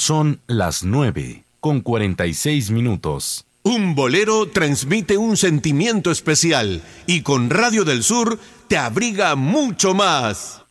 Son las 9:46. Un bolero transmite un sentimiento especial y con Radio del Sur te abriga mucho más.